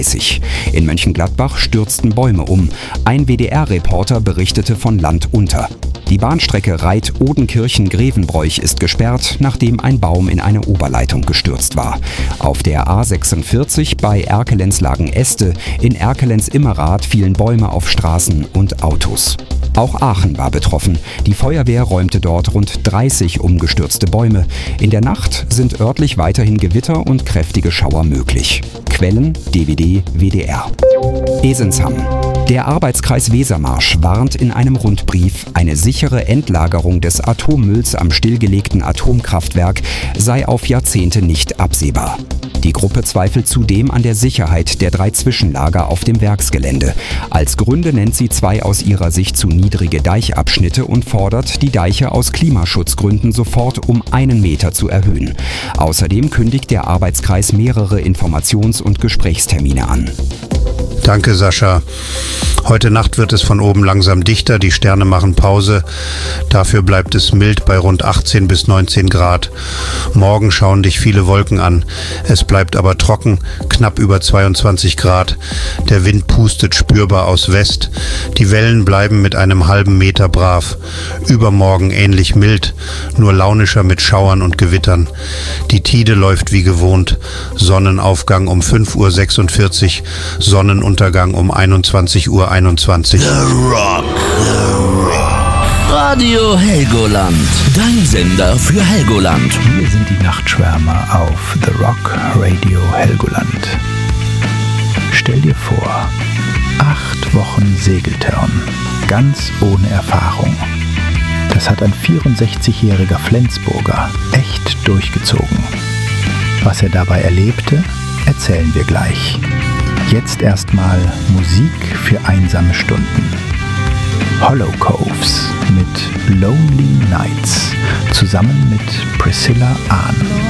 In Mönchengladbach stürzten Bäume um. Ein WDR-Reporter berichtete von Land unter. Die Bahnstrecke Reit-Odenkirchen-Grevenbroich ist gesperrt, nachdem ein Baum in eine Oberleitung gestürzt war. Auf der A46 bei Erkelenz-Lagen-Este in Erkelenz-Immerath fielen Bäume auf Straßen und Autos. Auch Aachen war betroffen. Die Feuerwehr räumte dort rund 30 umgestürzte Bäume. In der Nacht sind örtlich weiterhin Gewitter und kräftige Schauer möglich. Quellen DWD WDR. Esensham. Der Arbeitskreis Wesermarsch warnt in einem Rundbrief, eine sichere Endlagerung des Atommülls am stillgelegten Atomkraftwerk sei auf Jahrzehnte nicht absehbar. Die Gruppe zweifelt zudem an der Sicherheit der 3 Zwischenlager auf dem Werksgelände. Als Gründe nennt sie 2 aus ihrer Sicht zu niedrige Deichabschnitte und fordert, die Deiche aus Klimaschutzgründen sofort um 1 Meter zu erhöhen. Außerdem kündigt der Arbeitskreis mehrere Informations- und Gesprächstermine an. Danke, Sascha. Heute Nacht wird es von oben langsam dichter, die Sterne machen Pause. Dafür bleibt es mild bei rund 18 bis 19 Grad. Morgen schauen dich viele Wolken an. Es bleibt aber trocken, knapp über 22 Grad. Der Wind pustet spürbar aus West. Die Wellen bleiben mit einem halben Meter brav. Übermorgen ähnlich mild, nur launischer mit Schauern und Gewittern. Die Tide läuft wie gewohnt. Sonnenaufgang um 5:46 Uhr, Sonnenuntergang um 21:21 Uhr. The Rock. Radio Helgoland. Dein Sender für Helgoland. Wir sind die Nachtschwärmer auf The Rock Radio Helgoland. Stell dir vor, 8 Wochen Segeltörn, ganz ohne Erfahrung. Das hat ein 64-jähriger Flensburger echt durchgezogen. Was er dabei erlebte, erzählen wir gleich. Jetzt erstmal Musik für einsame Stunden. Hollow Coves mit Lonely Nights zusammen mit Priscilla Ahn.